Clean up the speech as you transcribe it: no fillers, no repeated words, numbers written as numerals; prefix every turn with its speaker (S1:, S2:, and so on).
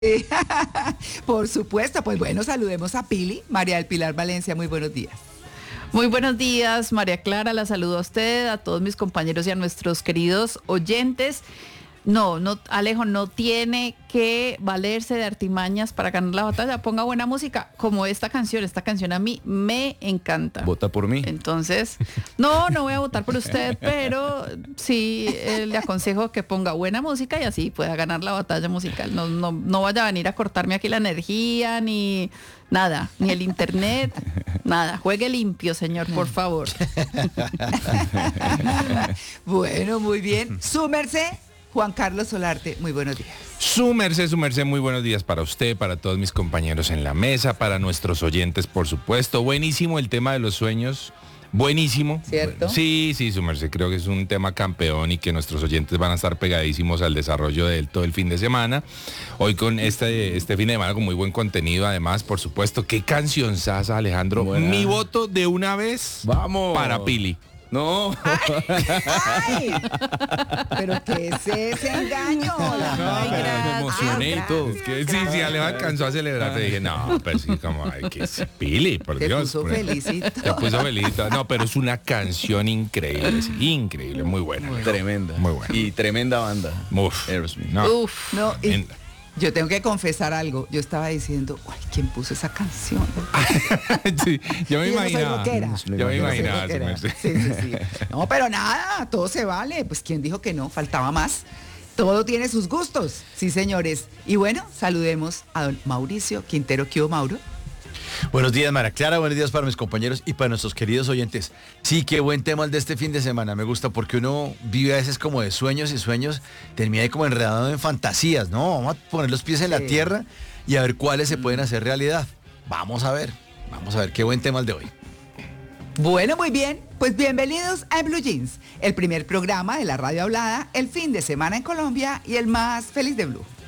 S1: Por supuesto, pues bueno, saludemos a Pili, María del Pilar Valencia, muy buenos días.
S2: Muy buenos días, María Clara, la saludo a usted, a todos mis compañeros y a nuestros queridos oyentes. No, Alejo, no tiene que valerse de artimañas para ganar la batalla. Ponga buena música, como esta canción a mí me encanta.
S3: ¿Vota por mí?
S2: Entonces, no voy a votar por usted, pero sí le aconsejo que ponga buena música y así pueda ganar la batalla musical. No vaya a venir a cortarme aquí la energía, ni nada, ni el internet, nada. Juegue limpio, señor, por favor.
S1: Bueno, muy bien. Súmerse. Juan Carlos Solarte, muy buenos días.
S3: Su merced, muy buenos días para usted, para todos mis compañeros en la mesa, para nuestros oyentes, por supuesto. Buenísimo el tema de los sueños, buenísimo.
S1: ¿Cierto?
S3: Sí, su merced, creo que es un tema campeón y que nuestros oyentes van a estar pegadísimos al desarrollo de él todo el fin de semana. Hoy con este fin de semana con muy buen contenido, además, por supuesto. Qué canción sasa, Alejandro.
S4: Buena.
S3: Mi voto de una vez.
S4: Vamos.
S3: Para Pili.
S4: No.
S1: ¡Ay! ¿Pero qué es ese engaño?
S4: Me emocioné y todo.
S3: Es que sí, Alejo alcanzó a celebrar. Te dije, no, pero sí, como, ay, que es Pili, por
S1: Te
S3: Dios.
S1: puso felicito.
S3: Te puso felicito. No, pero es una canción increíble, sí, increíble, muy buena.
S4: Tremenda.
S3: Muy buena.
S4: Y tremenda banda.
S3: Uf,
S4: Aerosmith.
S3: no.
S2: Uf.
S1: No, y
S3: En-
S1: yo tengo que confesar algo. Yo estaba diciendo, ay, ¿quién puso esa canción?
S3: Sí, yo me
S1: Y yo no soy
S3: imaginaba.
S1: rockera.
S3: Yo me
S1: Yo no soy
S3: imaginaba.
S1: rockera.
S3: sí.
S1: Sí. No, pero nada, todo se vale. Pues ¿quién dijo que no? Faltaba más. Todo tiene sus gustos. Sí, señores. Y bueno, saludemos a don Mauricio Quintero. ¿Qué hubo, Mauro?
S5: Buenos días, Mara Clara, buenos días para mis compañeros y para nuestros queridos oyentes. Sí, qué buen tema el de este fin de semana, me gusta porque uno vive a veces como de sueños y sueños, termina ahí como enredado en fantasías, ¿no? Vamos a poner los pies en la
S1: Sí.
S5: tierra y a ver cuáles se pueden hacer realidad. Vamos a ver qué buen tema el de hoy.
S1: Bueno, muy bien. Pues bienvenidos a Blue Jeans, el primer programa de la radio hablada, el fin de semana en Colombia y el más feliz de Blue.